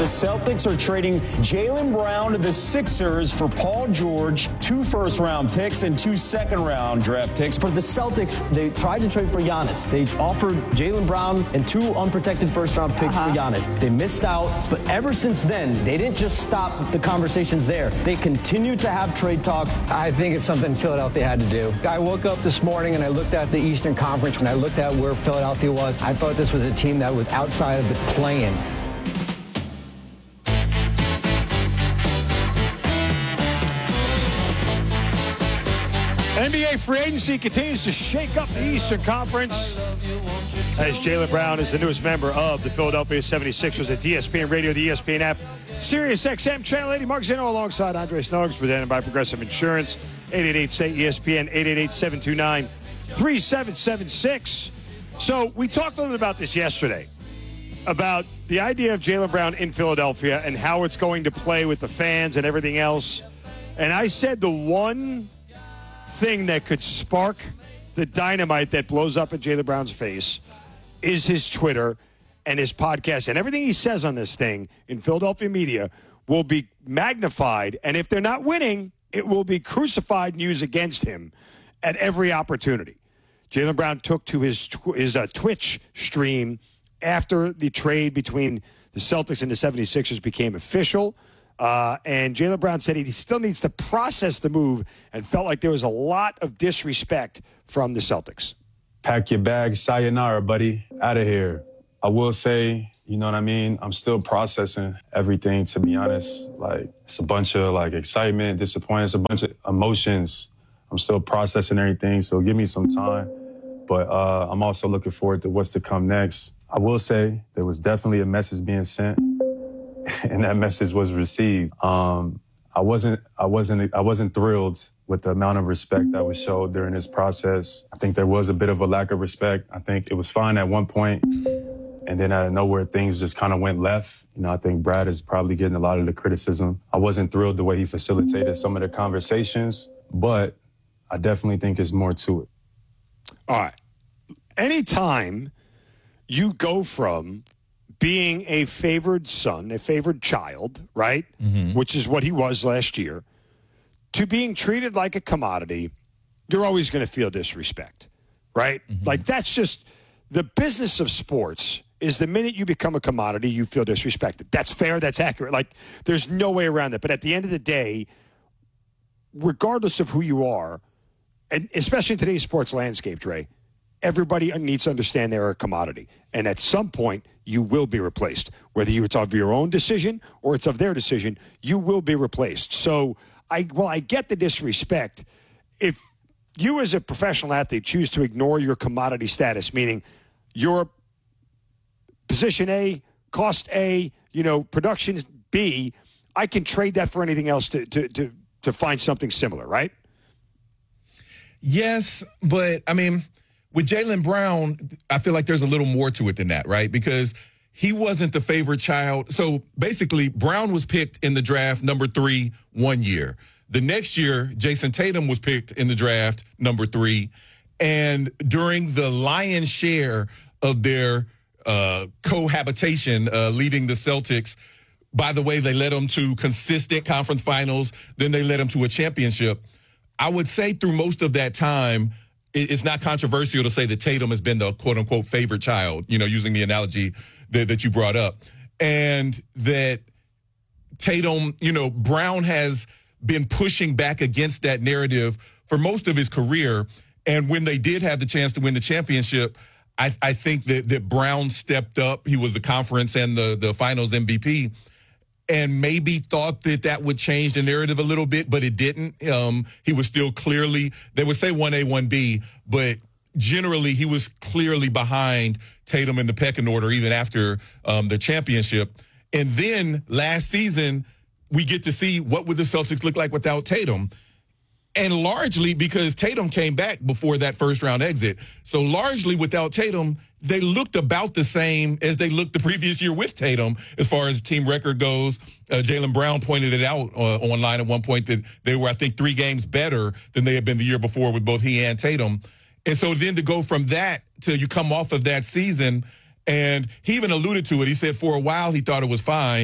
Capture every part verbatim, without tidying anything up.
The Celtics are trading Jaylen Brown to the Sixers for Paul George, two first-round picks and two second-round draft picks. For the Celtics, they tried to trade for Giannis. They offered Jaylen Brown and two unprotected first-round picks uh-huh. for Giannis. They missed out, but ever since then, they didn't just stop the conversations there. They continued to have trade talks. I think it's something Philadelphia had to do. I woke up this morning and I looked at the Eastern Conference. When I looked at where Philadelphia was, I thought this was a team that was outside of the play-in. N B A free agency continues to shake up the Eastern Conference as Jaylen Brown is the newest member of the Philadelphia seventy-sixers at E S P N Radio, the E S P N app, Sirius X M, Channel eighty. Mark Zeno alongside Andre Snuggs, presented by Progressive Insurance. eight eight eight, S A Y, E S P N, eight eight eight, seven two nine, three seven seven six. So we talked a little bit about this yesterday, about the idea of Jaylen Brown in Philadelphia and how it's going to play with the fans and everything else. And I said the one thing that could spark the dynamite that blows up in Jaylen Brown's face is his Twitter and his podcast. And everything he says on this thing in Philadelphia media will be magnified. And if they're not winning, it will be crucified and used against him at every opportunity. Jaylen Brown took to his, his uh, Twitch stream after the trade between the Celtics and the seventy-sixers became official. Uh, and Jaylen Brown said he still needs to process the move and felt like there was a lot of disrespect from the Celtics. Pack your bags, sayonara, buddy. Out of here. I will say, you know what I mean? I'm still processing everything, to be honest. Like, it's a bunch of, like, excitement, disappointment, it's a bunch of emotions. I'm still processing everything, so give me some time. But uh, I'm also looking forward to what's to come next. I will say there was definitely a message being sent, and that message was received. Um, I wasn't, I wasn't, I wasn't thrilled with the amount of respect that was showed during this process. I think there was a bit of a lack of respect. I think it was fine at one point, and then out of nowhere, things just kind of went left. You know, I think Brad is probably getting a lot of the criticism. I wasn't thrilled the way he facilitated some of the conversations, but I definitely think there's more to it. All right. Anytime you go from being a favored son, a favored child, right, mm-hmm. which is what he was last year, to being treated like a commodity, you're always going to feel disrespect, right? Mm-hmm. Like, that's just the business of sports is the minute you become a commodity, you feel disrespected. That's fair. That's accurate. Like, there's no way around that. But at the end of the day, regardless of who you are, and especially in today's sports landscape, Dre, everybody needs to understand they're a commodity. And at some point, you will be replaced. Whether you, it's of your own decision or it's of their decision, you will be replaced. So, I well, I get the disrespect. If you as a professional athlete choose to ignore your commodity status, meaning your position A, cost A, you know, production B, I can trade that for anything else to to to, to find something similar, right? Yes, but, I mean, with Jaylen Brown, I feel like there's a little more to it than that, right? Because he wasn't the favorite child. So, basically, Brown was picked in the draft number three one year. The next year, Jason Tatum was picked in the draft number three. And during the lion's share of their uh, cohabitation uh, leading the Celtics, by the way, they led them to consistent conference finals. Then they led them to a championship. I would say through most of that time, it's not controversial to say that Tatum has been the quote-unquote favorite child, you know, using the analogy that, that you brought up. And that Tatum, you know, Brown has been pushing back against that narrative for most of his career. And when they did have the chance to win the championship, I, I think that, that Brown stepped up. He was the conference and the, the finals M V P. And maybe thought that that would change the narrative a little bit, but it didn't. Um, he was still clearly, they would say one A, one B, but generally he was clearly behind Tatum in the pecking order even after um, the championship. And then last season, we get to see what would the Celtics look like without Tatum. And largely because Tatum came back before that first-round exit. So largely without Tatum, they looked about the same as they looked the previous year with Tatum as far as team record goes. Uh, Jaylen Brown pointed it out uh, online at one point that they were, I think, three games better than they had been the year before with both he and Tatum. And so then to go from that to you come off of that season, and he even alluded to it. He said for a while he thought it was fine,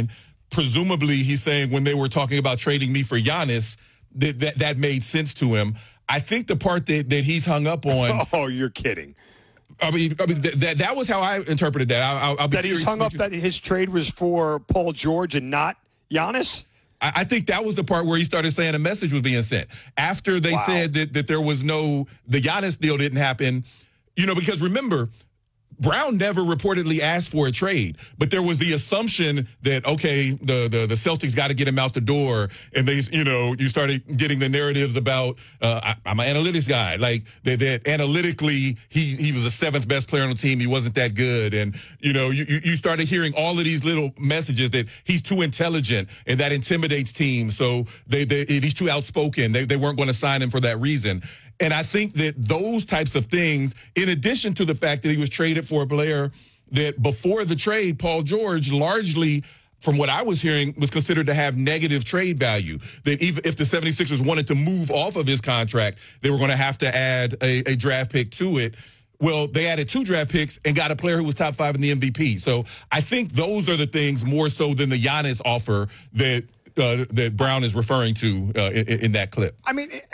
presumably he's saying when they were talking about trading me for Giannis, that that, that made sense to him. I think the part that, that he's hung up on. Oh, you're kidding. I mean, I mean th- that that was how I interpreted that. I, I'll, I'll be that he's hung up you, that his trade was for Paul George and not Giannis? I, I think that was the part where he started saying a message was being sent. After they wow. said that, that there was no, the Giannis deal didn't happen, you know, because remember, Brown never reportedly asked for a trade, but there was the assumption that, okay, the the, the Celtics got to get him out the door. And they, you know, you started getting the narratives about, uh, I, I'm an analytics guy, like that, that analytically he, he was the seventh best player on the team. He wasn't that good. And, you know, you, you started hearing all of these little messages that he's too intelligent and that intimidates teams. So they, they he's too outspoken. They, they weren't going to sign him for that reason. And I think that those types of things, in addition to the fact that he was traded for a player that before the trade, Paul George, largely, from what I was hearing, was considered to have negative trade value. That even if the seventy-sixers wanted to move off of his contract, they were going to have to add a, a draft pick to it. Well, they added two draft picks and got a player who was top five in the M V P. So I think those are the things more so than the Giannis offer that uh, that Brown is referring to uh, in, in that clip. I mean, it,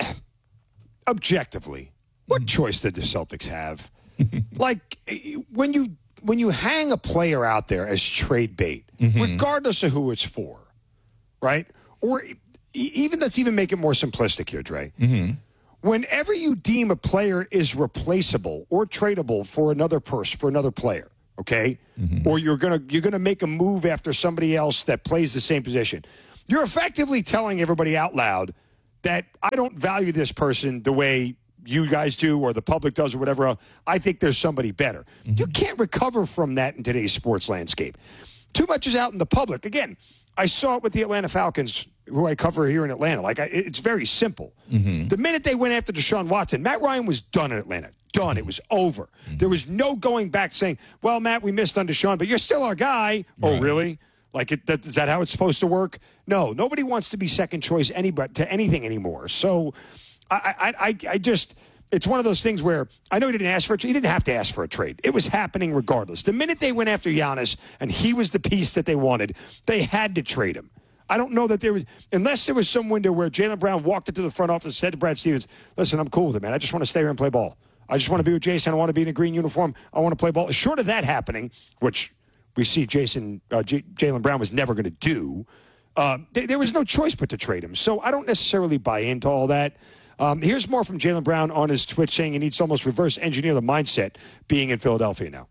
objectively, what choice did the Celtics have? Like, when you when you hang a player out there as trade bait, mm-hmm. regardless of who it's for, right? Or even let's even make it more simplistic here, Dre. Mm-hmm. Whenever you deem a player is replaceable or tradable for another person, for another player, okay, mm-hmm. or you're gonna you're gonna make a move after somebody else that plays the same position, you're effectively telling everybody out loud that I don't value this person the way you guys do or the public does or whatever else. I think there's somebody better. Mm-hmm. You can't recover from that in today's sports landscape. Too much is out in the public. Again, I saw it with the Atlanta Falcons, who I cover here in Atlanta. Like, I, it's very simple. Mm-hmm. The minute they went after Deshaun Watson, Matt Ryan was done in Atlanta. Done. It was over. Mm-hmm. There was no going back saying, well, Matt, we missed on Deshaun, but you're still our guy. Right. Oh, really? Like, it, that, is that how it's supposed to work? No, nobody wants to be second choice anybody, to anything anymore. So I, I, I, I just, it's one of those things where I know he didn't ask for it. He didn't have to ask for a trade. It was happening regardless. The minute they went after Giannis and he was the piece that they wanted, they had to trade him. I don't know that there was, unless there was some window where Jaylen Brown walked into the front office and said to Brad Stevens, listen, I'm cool with it, man. I just want to stay here and play ball. I just want to be with Jason. I want to be in a green uniform. I want to play ball. Short of that happening, which we see Jason, uh, J- Jaylen Brown was never going to do, uh, th- there was no choice but to trade him. So I don't necessarily buy into all that. Um, here's more from Jaylen Brown on his Twitch saying he needs to almost reverse engineer the mindset being in Philadelphia now.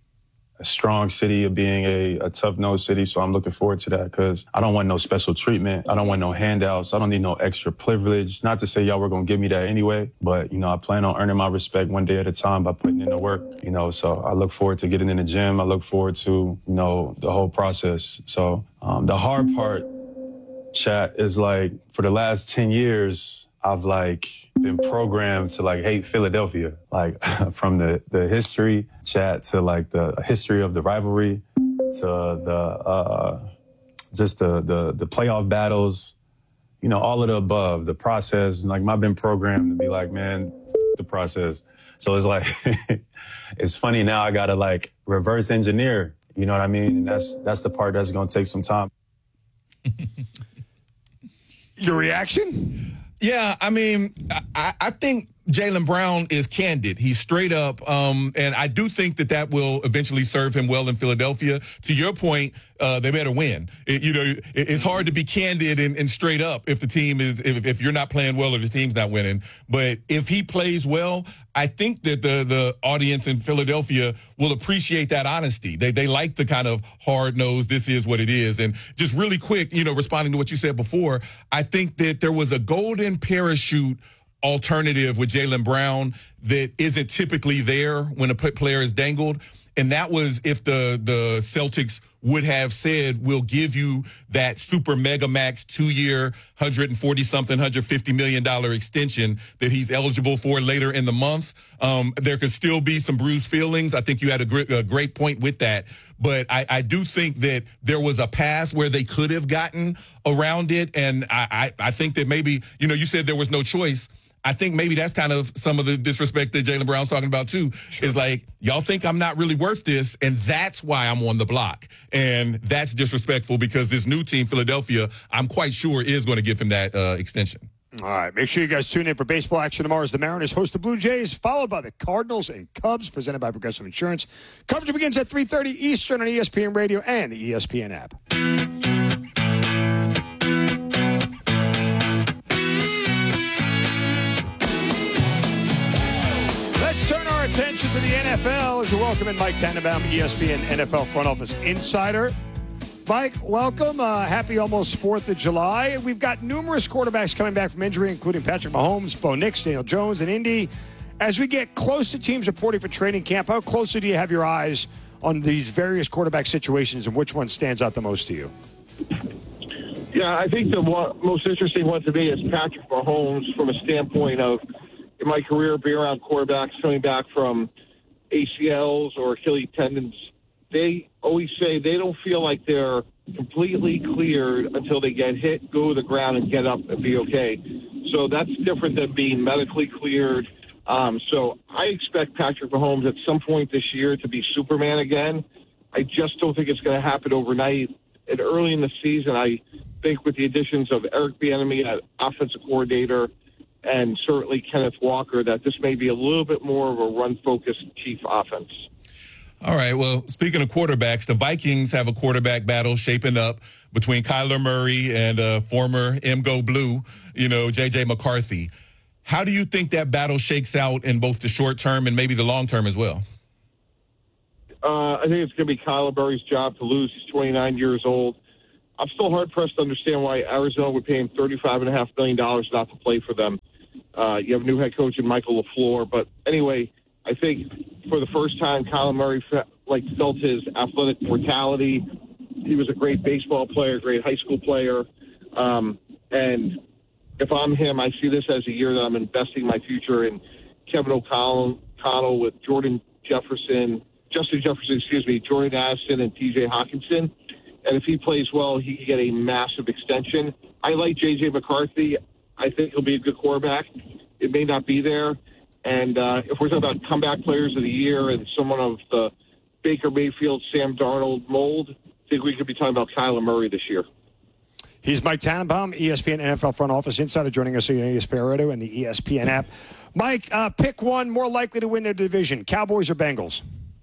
A strong city of being a, a tough-nosed city, so I'm looking forward to that because I don't want no special treatment. I don't want no handouts. I don't need no extra privilege. Not to say y'all were going to give me that anyway, but, you know, I plan on earning my respect one day at a time by putting in the work, you know, so I look forward to getting in the gym. I look forward to, you know, the whole process. So um, the hard part, chat, is like for the last ten years, I've like been programmed to like hate Philadelphia, like from the, the history chat to like the history of the rivalry to the, uh, just the, the, the playoff battles, you know, all of the above, the process. Like I've been programmed to be like, man, f- the process. So it's like, it's funny now I got to like reverse engineer, you know what I mean? And that's, that's the part that's going to take some time. Your reaction? Yeah, I mean, I, I think Jaylen Brown is candid. He's straight up, um, and I do think that that will eventually serve him well in Philadelphia. To your point, uh, they better win. It, you know, it, it's hard to be candid and, and straight up if the team is if, if you're not playing well or the team's not winning. But if he plays well, I think that the the audience in Philadelphia will appreciate that honesty. They they like the kind of hard nosed, this is what it is. And just really quick, you know, responding to what you said before, I think that there was a golden parachute alternative with Jaylen Brown that isn't typically there when a player is dangled. And that was if the, the Celtics would have said, we'll give you that super mega max two-year, one hundred forty something, one hundred fifty million dollars extension that he's eligible for later in the month. Um, there could still be some bruised feelings. I think you had a great, a great point with that. But I, I do think that there was a path where they could have gotten around it. And I, I, I think that maybe, you know, you said there was no choice. I think maybe that's kind of some of the disrespect that Jaylen Brown's talking about, too, sure. is like, y'all think I'm not really worth this, and that's why I'm on the block. And that's disrespectful because this new team, Philadelphia, I'm quite sure is going to give him that uh, extension. All right, make sure you guys tune in for baseball action tomorrow as the Mariners host the Blue Jays, followed by the Cardinals and Cubs, presented by Progressive Insurance. Coverage begins at three thirty Eastern on E S P N Radio and the E S P N app. Let's turn our attention to the N F L as we welcome in Mike Tannenbaum, E S P N N F L Front Office Insider. Mike, welcome. Uh, happy almost fourth of July. We've got numerous quarterbacks coming back from injury, including Patrick Mahomes, Bo Nix, Daniel Jones, and Indy. As we get close to teams reporting for training camp, how closely do you have your eyes on these various quarterback situations, and which one stands out the most to you? Yeah, I think the one, most interesting one to me is Patrick Mahomes from a standpoint of, in my career, being around quarterbacks coming back from A C Ls or Achilles tendons. They always say they don't feel like they're completely cleared until they get hit, go to the ground, and get up and be okay. So that's different than being medically cleared. Um, so I expect Patrick Mahomes at some point this year to be Superman again. I just don't think it's going to happen overnight. And early in the season, I think with the additions of Eric Bieniemy at offensive coordinator and certainly Kenneth Walker, that this may be a little bit more of a run-focused chief offense. All right, well, speaking of quarterbacks, the Vikings have a quarterback battle shaping up between Kyler Murray and uh, former M Go Blue, you know, J J McCarthy. How do you think that battle shakes out in both the short term and maybe the long term as well? Uh, I think it's going to be Kyler Murray's job to lose. He's twenty-nine years old. I'm still hard-pressed to understand why Arizona would pay him thirty-five point five million dollars not to play for them. Uh, you have a new head coach in Michael LaFleur. But anyway, I think for the first time, Kyler Murray fe- like felt his athletic mortality. He was a great baseball player, great high school player. Um, and if I'm him, I see this as a year that I'm investing my future in Kevin O'Connell, O'Connell with Jordan Jefferson, Justin Jefferson, excuse me, Jordan Addison, and T J Hawkinson. And if he plays well, he can get a massive extension. I like J J McCarthy. I think he'll be a good quarterback. It may not be there. And uh, if we're talking about comeback players of the year and someone of the Baker Mayfield, Sam Darnold mold, I think we could be talking about Kyler Murray this year. He's Mike Tannenbaum, E S P N N F L Front Office Insider, joining us on E S P N Radio and the E S P N app. Mike, uh, pick one more likely to win their division, Cowboys or Bengals?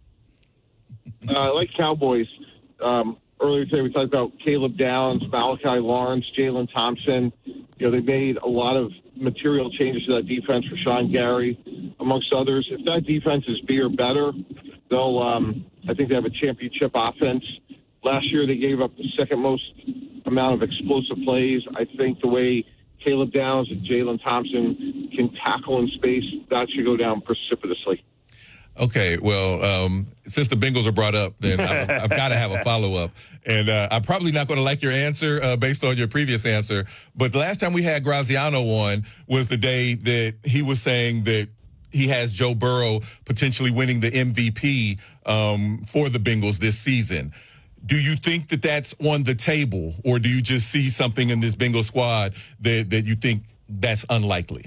Uh, I like Cowboys. Um, earlier today we talked about Caleb Downs, Malachi Lawrence, Jalen Thompson. You know, they made a lot of material changes to that defense for Sean Gary, amongst others. If that defense is B or better, they'll, um, I think they have a championship offense. Last year they gave up the second most amount of explosive plays. I think the way Caleb Downs and Jalen Thompson can tackle in space, that should go down precipitously. Okay, well, um, since the Bengals are brought up, then I've, I've got to have a follow-up. And uh, I'm probably not going to like your answer uh, based on your previous answer. But the last time we had Graziano on was the day that he was saying that he has Joe Burrow potentially winning the M V P um, for the Bengals this season. Do you think that that's on the table, or do you just see something in this Bengals squad that, that you think that's unlikely?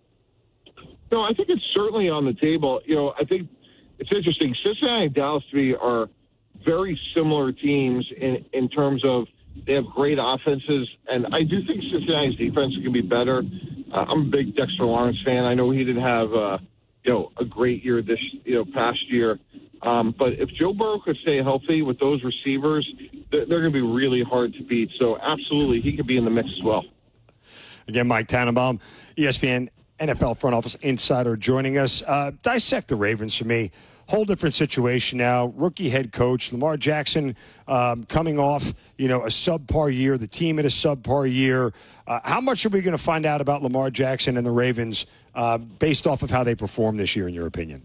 No, I think it's certainly on the table. You know, I think it's interesting. Cincinnati and Dallas to me are very similar teams in, in terms of they have great offenses, and I do think Cincinnati's defense can be better. Uh, I'm a big Dexter Lawrence fan. I know he didn't have, uh, you know, a great year this, you know, past year. Um, but if Joe Burrow could stay healthy with those receivers, they're, they're going to be really hard to beat. So absolutely, he could be in the mix as well. Again, Mike Tannenbaum, E S P N N F L Front Office Insider, joining us. Uh, dissect the Ravens for me. Whole different situation now. Rookie head coach Lamar Jackson um, coming off, you know, a subpar year. The team had a subpar year. Uh, how much are we going to find out about Lamar Jackson and the Ravens uh, based off of how they performed this year, in your opinion?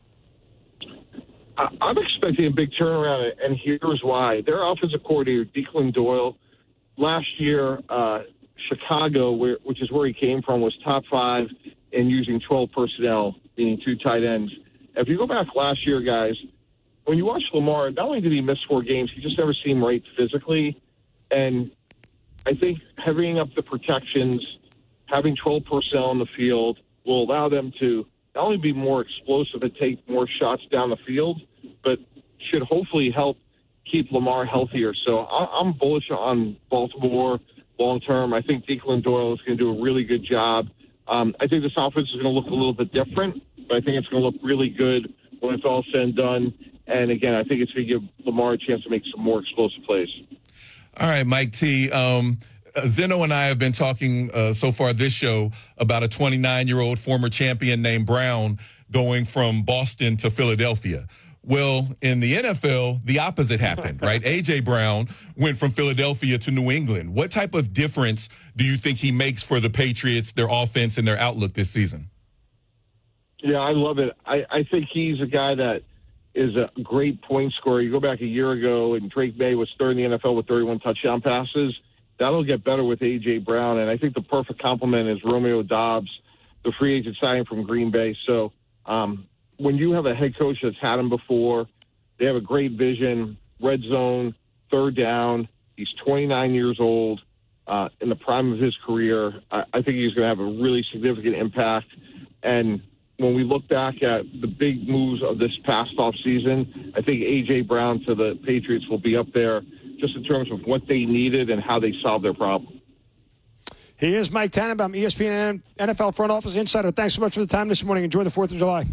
I'm expecting a big turnaround, and here's why. Their offensive coordinator, Declan Doyle, last year, uh, Chicago, where, which is where he came from, was top five in using twelve personnel, meaning two tight ends. If you go back last year, guys, when you watch Lamar, not only did he miss four games, he just never seemed right physically. And I think heavying up the protections, having twelve personnel in the field, will allow them to not only be more explosive and take more shots down the field, but should hopefully help keep Lamar healthier. So I'm bullish on Baltimore long term. I think Declan Doyle is going to do a really good job. Um, I think this offense is going to look a little bit different, but I think it's going to look really good when it's all said and done. And again, I think it's going to give Lamar a chance to make some more explosive plays. All right, Mike T. Um, Zeno and I have been talking uh, so far this show about a twenty-nine-year-old former champion named Brown going from Boston to Philadelphia. Well, in the N F L, the opposite happened, right? A J. Brown went from Philadelphia to New England. What type of difference do you think he makes for the Patriots, their offense, and their outlook this season? Yeah, I love it. I, I think he's a guy that is a great point scorer. You go back a year ago, and Drake May was third in the N F L with thirty-one touchdown passes. That'll get better with A J. Brown, and I think the perfect complement is Romeo Doubs, the free agent signing from Green Bay. So, um, when you have a head coach that's had him before, they have a great vision, red zone, third down. He's twenty-nine years old, uh, in the prime of his career. I, I think he's going to have a really significant impact. And when we look back at the big moves of this past offseason, I think A J. Brown to the Patriots will be up there just in terms of what they needed and how they solved their problem. He is Mike Tannenbaum, E S P N N F L Front Office Insider. Thanks so much for the time this morning. Enjoy the fourth of July.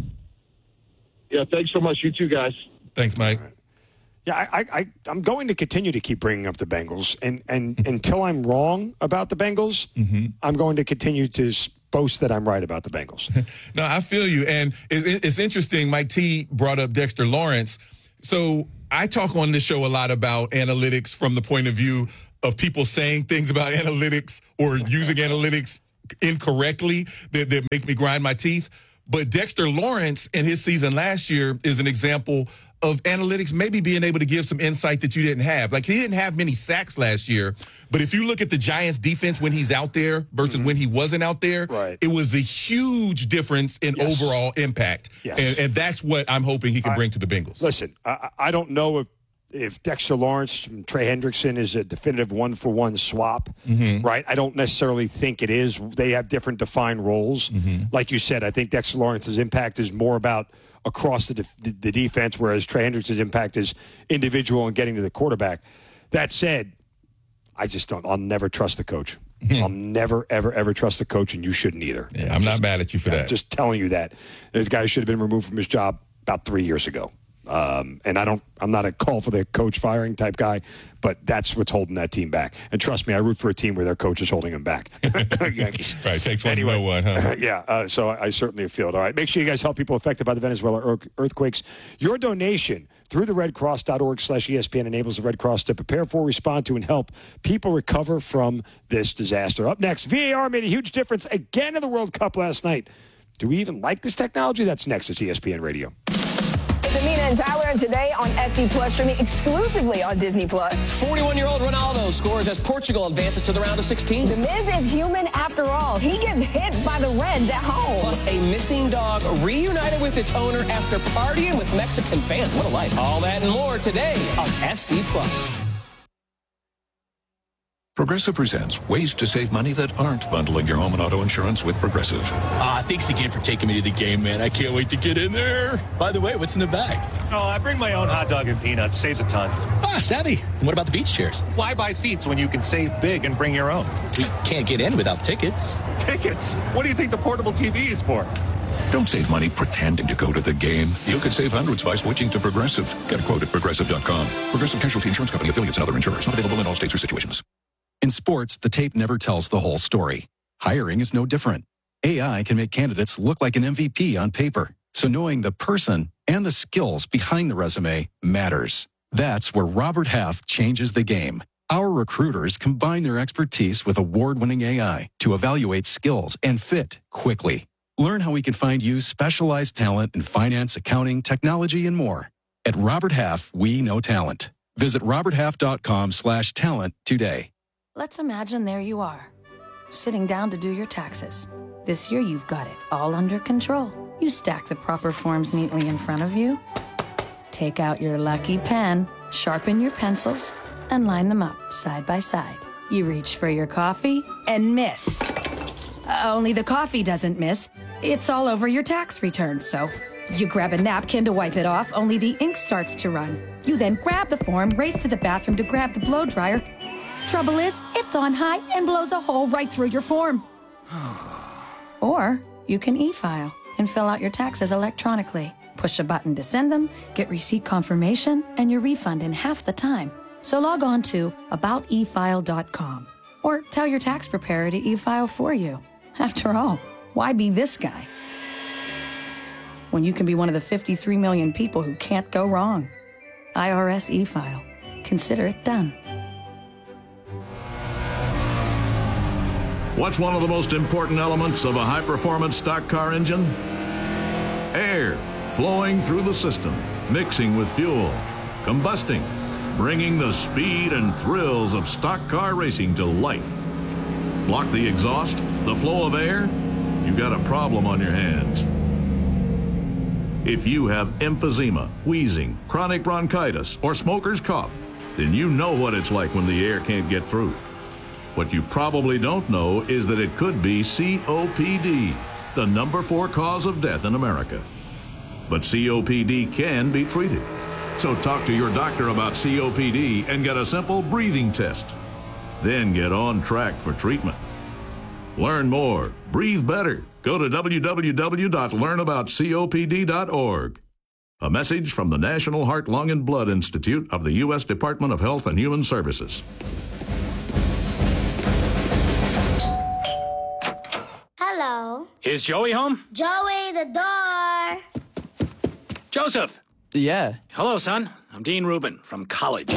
Yeah, thanks so much. You too, guys. Thanks, Mike. Right. Yeah, I, I, I'm going to continue to keep bringing up the Bengals, and, and until I'm wrong about the Bengals, mm-hmm. I'm going to continue to boast that I'm right about the Bengals. No, I feel you, and it, it's interesting. Mike T brought up Dexter Lawrence. So I talk on this show a lot about analytics from the point of view of people saying things about analytics or using analytics incorrectly that, that make me grind my teeth. But Dexter Lawrence in his season last year is an example of analytics maybe being able to give some insight that you didn't have. Like, he didn't have many sacks last year, but if you look at the Giants defense when he's out there versus mm-hmm. when he wasn't out there, right. it was a huge difference in yes. overall impact. Yes. And, and that's what I'm hoping he can I, bring to the Bengals. Listen, I, I don't know if if Dexter Lawrence and Trey Hendrickson is a definitive one-for-one swap, mm-hmm. right? I don't necessarily think it is. They have different defined roles. Mm-hmm. Like you said, I think Dexter Lawrence's impact is more about across the, de- the defense, whereas Trey Hendrickson's impact is individual and getting to the quarterback. That said, I just don't – I'll never trust the coach. I'll never, ever, ever trust the coach, and you shouldn't either. Yeah, I'm, I'm just, not mad at you for I'm that. Just telling you that. This guy should have been removed from his job about three years ago. Um, and I don't, I'm not a call for the coach firing type guy, but that's what's holding that team back. And trust me, I root for a team where their coach is holding them back. Yankees. Right. Takes one anyway, to know one, huh? Yeah. Uh, so I, I certainly feel it. All right. Make sure you guys help people affected by the Venezuela earthquakes. Your donation through the redcross.org slash ESPN enables the Red Cross to prepare for, respond to, and help people recover from this disaster. Up next, V A R made a huge difference again in the World Cup last night. Do we even like this technology? That's next. It's E S P N Radio. Amina and Tyler, and today on S C Plus, streaming exclusively on Disney Plus. forty-one-year-old Ronaldo scores as Portugal advances to the round of sixteen. The Miz is human after all. He gets hit by the Reds at home. Plus, a missing dog reunited with its owner after partying with Mexican fans. What a life. All that and more today on S C Plus. Progressive presents ways to save money that aren't bundling your home and auto insurance with Progressive. Ah, thanks again for taking me to the game, man. I can't wait to get in there. By the way, what's in the bag? Oh, I bring my own hot dog and peanuts. Saves a ton. Ah, savvy. And what about the beach chairs? Why buy seats when you can save big and bring your own? We can't get in without tickets. Tickets? What do you think the portable T V is for? Don't save money pretending to go to the game. You could save hundreds by switching to Progressive. Get a quote at Progressive dot com. Progressive Casualty Insurance Company, affiliates, and other insurers. Not available in all states or situations. In sports, the tape never tells the whole story. Hiring is no different. A I can make candidates look like an M V P on paper. So knowing the person and the skills behind the resume matters. That's where Robert Half changes the game. Our recruiters combine their expertise with award-winning A I to evaluate skills and fit quickly. Learn how we can find you specialized talent in finance, accounting, technology, and more. At Robert Half, we know talent. Visit robert half dot com slash talent today. Let's imagine there you are, sitting down to do your taxes. This year you've got it all under control. You stack the proper forms neatly in front of you, take out your lucky pen, sharpen your pencils, and line them up side by side. You reach for your coffee and miss. Uh, only the coffee doesn't miss. it's all over your tax return, so you grab a napkin to wipe it off, only the ink starts to run. You then grab the form, race to the bathroom to grab the blow dryer. Trouble is, it's on high and blows a hole right through your form. Or you can e-file and fill out your taxes electronically. Push a button to send them, get receipt confirmation, and your refund in half the time. So log on to about e file dot com or tell your tax preparer to e-file for you. After all, why be this guy when you can be one of the fifty-three million people who can't go wrong? I R S e-file. Consider it done. What's one of the most important elements of a high-performance stock car engine? Air flowing through the system, mixing with fuel, combusting, bringing the speed and thrills of stock car racing to life. Block the exhaust, the flow of air, you got a problem on your hands. If you have emphysema, wheezing, chronic bronchitis, or smoker's cough, then you know what it's like when the air can't get through. What you probably don't know is that it could be C O P D, the number four cause of death in America. But C O P D can be treated. So talk to your doctor about C O P D and get a simple breathing test. Then get on track for treatment. Learn more, breathe better. Go to w w w dot learn about copd dot org. A message from the National Heart, Lung, and Blood Institute of the U S Department of Health and Human Services. Hello. Is Joey home? Joey, the door. Joseph. Yeah. Hello, son. I'm Dean Rubin from college.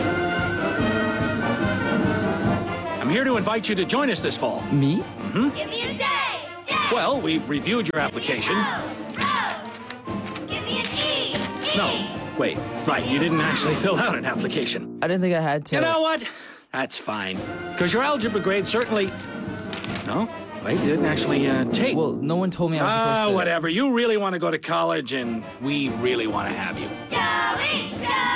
I'm here to invite you to join us this fall. Me? Mm-hmm. Give me a day. day. Well, we've reviewed your application. Rose, Rose. Give me an E. E. No, wait. Right, you didn't actually fill out an application. I didn't think I had to. You know what? That's fine. Because your algebra grade certainly... No? Wait, you didn't actually uh, take... Well, no one told me I was supposed Ah, to... whatever. You really want to go to college, and we really want to have you. Joey,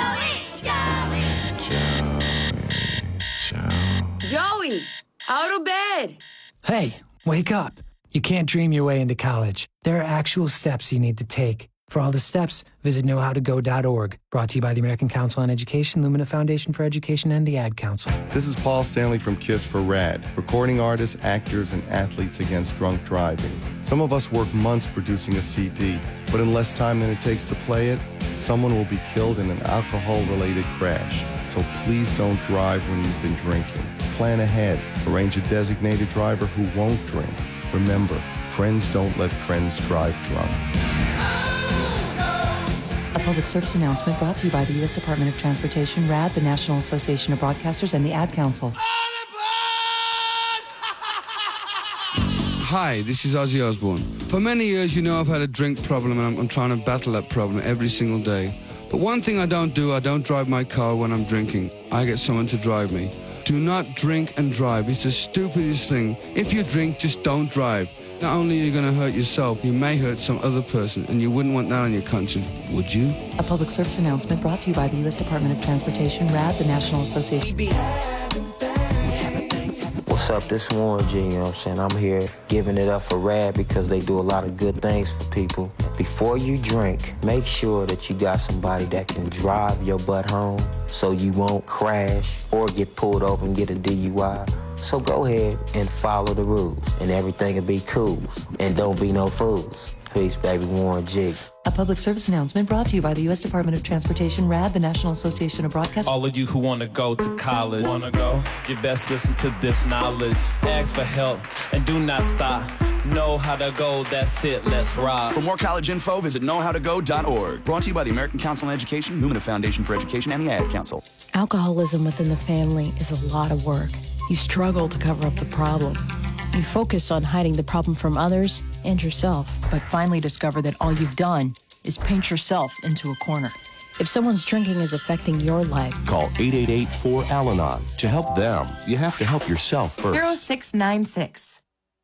Joey, Joey. Joey, out of bed. Hey, wake up. You can't dream your way into college. There are actual steps you need to take. For all the steps, visit know how to go dot org. Brought to you by the American Council on Education, Lumina Foundation for Education, and the Ad Council. This is Paul Stanley from KISS for RAD, recording artists, actors, and athletes against drunk driving. Some of us work months producing a C D, but in less time than it takes to play it, someone will be killed in an alcohol-related crash. So please don't drive when you've been drinking. Plan ahead. Arrange a designated driver who won't drink. Remember, friends don't let friends drive drunk. A public service announcement brought to you by the U S Department of Transportation, RAD, the National Association of Broadcasters, and the Ad Council. Hi, this is Ozzy Osbourne. For many years, you know I've had a drink problem, and I'm, I'm trying to battle that problem every single day. But one thing I don't do, I don't drive my car when I'm drinking. I get someone to drive me. Do not drink and drive. It's the stupidest thing. If you drink, just don't drive. Not only are you going to hurt yourself, you may hurt some other person, and you wouldn't want that on your conscience, would you? A public service announcement brought to you by the U S Department of Transportation, RAD, the National Association. What's up? This is Warren G, you know what I'm saying? I'm here giving it up for RAD because they do a lot of good things for people. Before you drink, make sure that you got somebody that can drive your butt home so you won't crash or get pulled over and get a D U I. So go ahead and follow the rules, and everything will be cool. And don't be no fools. Peace, baby. Warren G. A public service announcement brought to you by the U S Department of Transportation, RAD, the National Association of Broadcasters. All of you who want to go to college, want to go, you best listen to this knowledge. Ask for help and do not stop. Know how to go, that's it, let's rock. For more college info, visit know how to go dot org. Brought to you by the American Council on Education, Lumina Foundation for Education, and the Ad Council. Alcoholism within the family is a lot of work. You struggle to cover up the problem. You focus on hiding the problem from others and yourself, but finally discover that all you've done is paint yourself into a corner. If someone's drinking is affecting your life, call eight eight eight, four, Al Anon. To help them, you have to help yourself first. zero six nine six.